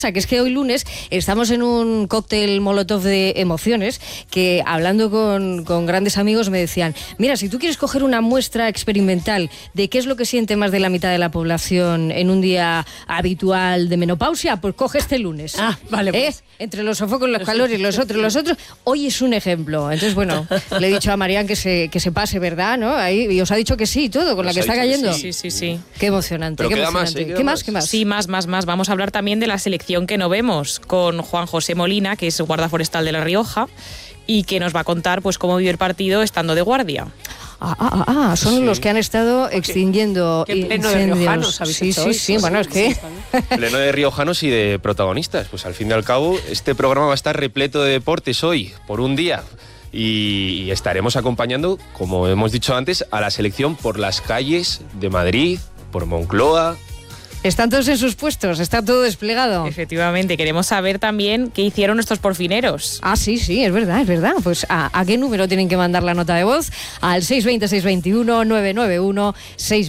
Que es que hoy lunes estamos en un cóctel molotov de emociones que, hablando con grandes amigos, me decían: mira, si tú quieres coger una muestra experimental de qué es lo que siente más de la mitad de la población en un día habitual de menopausia, pues coge este lunes. Vale, pues. Entre los sofocos, los calores, los otros, hoy es un ejemplo. Entonces, bueno, le he dicho a Marián que se pase, ¿verdad? ¿No? Ahí, y os ha dicho que sí, todo, con la que está cayendo. Sí. Qué emocionante. Pero qué queda emocionante. más, ¿Qué más? Sí, más. Vamos a hablar también de la selección que no vemos, con Juan José Molina, que es guarda forestal de La Rioja, y que nos va a contar pues cómo vive el partido estando de guardia. Son los que han estado extinguiendo ¿Qué pleno incendios. de riojanos habéis hecho hoy? Sí, bueno, es que... Pleno de riojanos y de protagonistas. Pues al fin y al cabo, este programa va a estar repleto de deportes hoy, por un día. Y estaremos acompañando, como hemos dicho antes, a la selección por las calles de Madrid, por Moncloa. Están todos en sus puestos, está todo desplegado. Efectivamente, queremos saber también qué hicieron nuestros porfineros. Sí, es verdad. Pues ¿a qué número tienen que mandar la nota de voz? Al 620-621-991,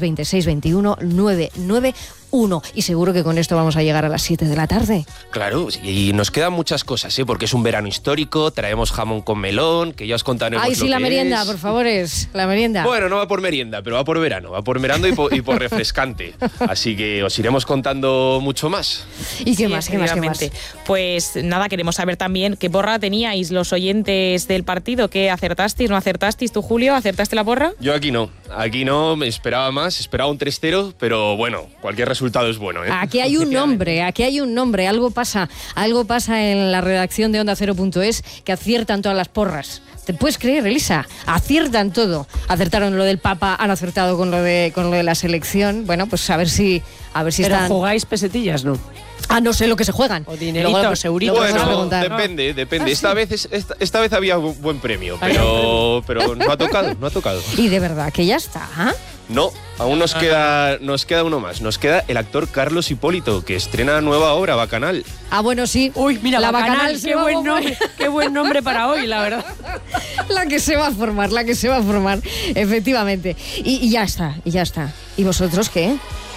620-621-991. Y seguro que con esto vamos a llegar a las 7 de la tarde. Claro, y nos quedan muchas cosas, porque es un verano histórico, traemos jamón con melón, que ya os contaremos Ay, sí, la merienda, es. Por favor, es la merienda. Bueno, no va por merienda, pero va por verano y por refrescante. Así que os iremos contando mucho más. ¿Y qué más? Pues nada, queremos saber también qué porra teníais los oyentes del partido, qué acertasteis, no acertasteis. ¿Tú, Julio, acertaste la porra? Yo aquí no, me esperaba más, esperaba un 3-0, pero bueno, cualquier resultado es bueno, ¿eh? Aquí hay un nombre, algo pasa en la redacción de OndaCero.es que aciertan todas las porras. ¿Te puedes creer, Elisa? Aciertan todo. Acertaron lo del Papa, han acertado con lo de la selección. Bueno, pues a ver si Pero están... jugáis pesetillas, ¿no? No sé lo que se juegan. O dineritos, euritos. Bueno, depende. Esta vez había buen premio, pero no ha tocado. Y de verdad que ya está, ¿ah? No, aún nos queda uno más. Nos queda el actor Carlos Hipólito, que estrena nueva obra, Bacanal. Bueno, sí. Uy, mira, la Bacanal, qué buen nombre para hoy, la verdad. La que se va a formar, efectivamente. Y ya está. ¿Y vosotros qué?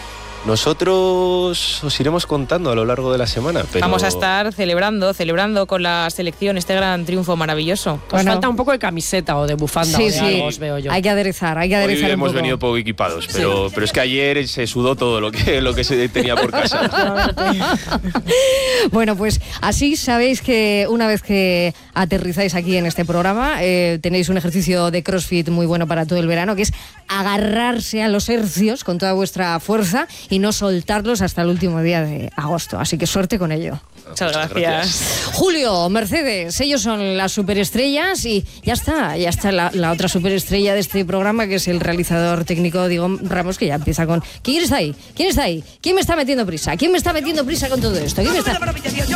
Nosotros os iremos contando a lo largo de la semana. Pero... Vamos a estar celebrando con la selección este gran triunfo maravilloso. Pues falta un poco de camiseta o de bufanda o de algo, os veo yo. Hay que aderezar Hoy un hemos poco. venido poco equipados, pero es que ayer se sudó todo lo que se tenía por casa. Bueno, pues así sabéis que una vez que aterrizáis aquí en este programa, tenéis un ejercicio de CrossFit muy bueno para todo el verano, que es agarrarse a los hercios con toda vuestra fuerza y no soltarlos hasta el último día de agosto. Así que suerte con ello. Muchas gracias. Julio, Mercedes, ellos son las superestrellas y ya está la otra superestrella de este programa, que es el realizador técnico Diego Ramos, que ya empieza con... ¿Quién está ahí? ¿Quién me está metiendo prisa? ¿Quién me está metiendo prisa con todo esto? ¿Quién me está...?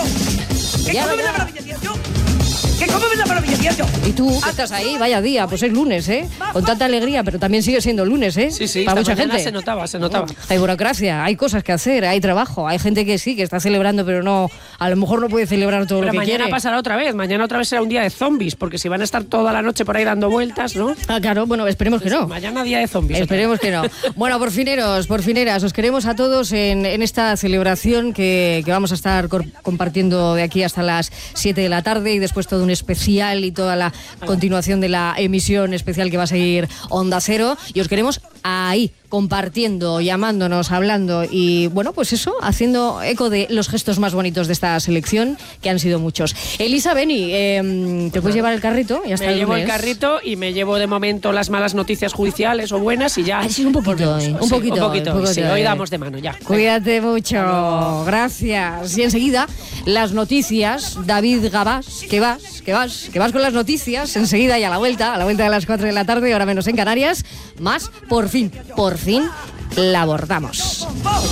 ¿Cómo ves la maravilla, tío? ¿Y tú qué estás ahí? Vaya día, pues es lunes, ¿eh? Con tanta alegría, pero también sigue siendo lunes, ¿eh? Sí, para mucha gente. Se notaba. Hay burocracia, hay cosas que hacer, hay trabajo, hay gente que sí, que está celebrando, pero no, a lo mejor no puede celebrar todo lo que quiere. Mañana pasará otra vez, será un día de zombies, porque si van a estar toda la noche por ahí dando vueltas, ¿no? Claro, bueno, esperemos que no. Mañana día de zombies. Esperemos que no. Bueno, porfineras, os queremos a todos en esta celebración que vamos a estar compartiendo de aquí hasta las 7 de la tarde y después todo un especial y toda la continuación de la emisión especial que va a seguir Onda Cero, y os queremos ahí compartiendo, llamándonos, hablando y bueno, pues eso, haciendo eco de los gestos más bonitos de esta selección, que han sido muchos. Elisa, Beni, ¿te puedes llevar el carrito? Ya está. Me llevo el carrito y me llevo de momento las malas noticias judiciales o buenas y ya. Sí, un poquito. Sí, hoy damos de mano ya. Cuídate mucho. Gracias. Y enseguida las noticias. David Gabás, que vas con las noticias enseguida y a la vuelta de las 4 de la tarde, hora menos en Canarias. Más, por fin la abordamos.